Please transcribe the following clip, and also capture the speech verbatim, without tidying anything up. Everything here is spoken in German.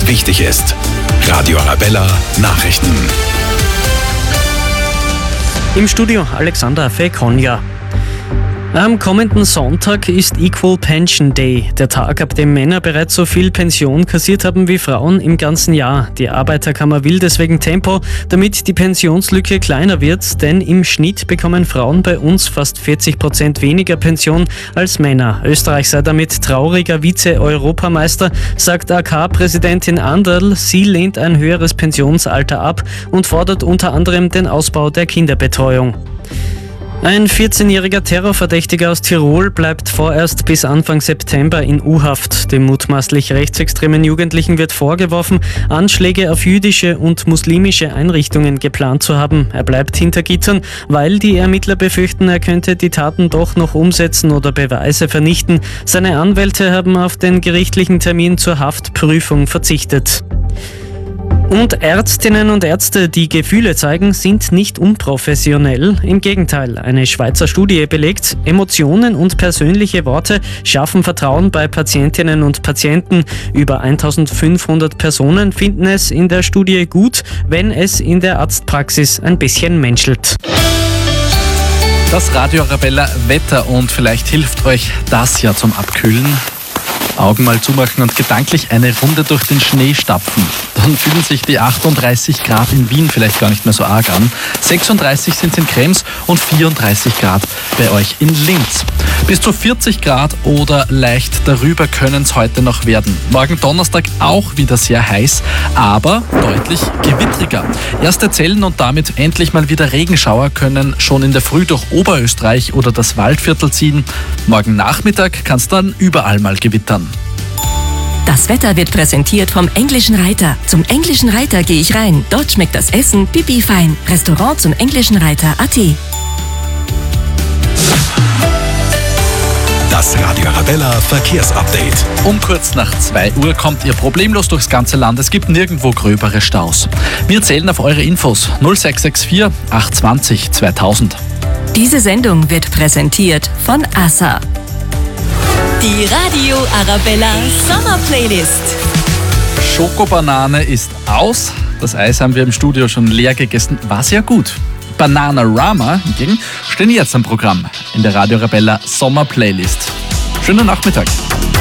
wichtig ist. Radio Arabella Nachrichten. Im Studio Alexander Fekonja. Am kommenden Sonntag ist Equal Pension Day, der Tag, ab dem Männer bereits so viel Pension kassiert haben wie Frauen im ganzen Jahr. Die Arbeiterkammer will deswegen Tempo, damit die Pensionslücke kleiner wird, denn im Schnitt bekommen Frauen bei uns fast vierzig Prozent weniger Pension als Männer. Österreich sei damit trauriger Vize-Europameister, sagt A K-Präsidentin Anderl. Sie lehnt ein höheres Pensionsalter ab und fordert unter anderem den Ausbau der Kinderbetreuung. Ein vierzehnjähriger Terrorverdächtiger aus Tirol bleibt vorerst bis Anfang September in U-Haft. Dem mutmaßlich rechtsextremen Jugendlichen wird vorgeworfen, Anschläge auf jüdische und muslimische Einrichtungen geplant zu haben. Er bleibt hinter Gittern, weil die Ermittler befürchten, er könnte die Taten doch noch umsetzen oder Beweise vernichten. Seine Anwälte haben auf den gerichtlichen Termin zur Haftprüfung verzichtet. Und Ärztinnen und Ärzte, die Gefühle zeigen, sind nicht unprofessionell. Im Gegenteil, eine Schweizer Studie belegt, Emotionen und persönliche Worte schaffen Vertrauen bei Patientinnen und Patienten. Über eintausendfünfhundert Personen finden es in der Studie gut, wenn es in der Arztpraxis ein bisschen menschelt. Das Radio Arabella Wetter, und vielleicht hilft euch das ja zum Abkühlen. Augen mal zumachen und gedanklich eine Runde durch den Schnee stapfen. Dann fühlen sich die achtunddreißig Grad in Wien vielleicht gar nicht mehr so arg an. sechsunddreißig sind es in Krems und vierunddreißig Grad bei euch in Linz. Bis zu vierzig Grad oder leicht darüber können es heute noch werden. Morgen Donnerstag auch wieder sehr heiß, aber deutlich gewittriger. Erste Zellen und damit endlich mal wieder Regenschauer können schon in der Früh durch Oberösterreich oder das Waldviertel ziehen. Morgen Nachmittag kann es dann überall mal gewittern. Das Wetter wird präsentiert vom Englischen Reiter. Zum Englischen Reiter gehe ich rein. Dort schmeckt das Essen pipi fein. Restaurant zum Englischen Reiter punkt at. Das Radio Arabella Verkehrsupdate. Um kurz nach zwei Uhr kommt ihr problemlos durchs ganze Land. Es gibt nirgendwo gröbere Staus. Wir zählen auf eure Infos null sechs sechs vier acht zwei null zweitausend. Diese Sendung wird präsentiert von A S A. Die Radio Arabella Sommerplaylist. Schokobanane ist aus. Das Eis haben wir im Studio schon leer gegessen. War sehr gut. Bananarama hingegen stehen jetzt am Programm in der Radio Arabella Sommerplaylist. Schönen Nachmittag.